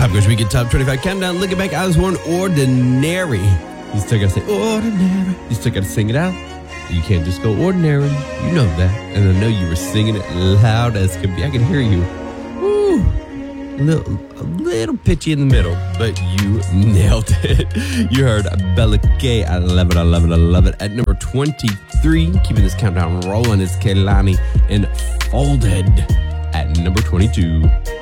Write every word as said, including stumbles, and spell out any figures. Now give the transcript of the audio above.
Pop Goes Weekend Top twenty-five Countdown. Looking back, I was one ordinary. You still gotta say ordinary. You still gotta sing it out. You can't just go ordinary. You know that. And I know you were singing it loud as could be. I can hear you. Woo. A little, a little pitchy in the middle, but you nailed it. You heard Bella K. I love it, I love it, I love it. At number twenty-three, keeping this countdown rolling, is Kehlani and Folded at number twenty-two.